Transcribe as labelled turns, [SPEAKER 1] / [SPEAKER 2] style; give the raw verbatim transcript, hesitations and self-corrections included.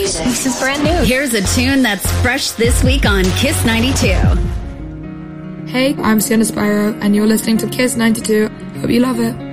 [SPEAKER 1] music.
[SPEAKER 2] This is brand new.
[SPEAKER 3] Here's a tune that's fresh this week on Kiss ninety-two.
[SPEAKER 4] Hey, I'm Sienna Spyro, and you're listening to Kiss ninety-two. Hope you love it.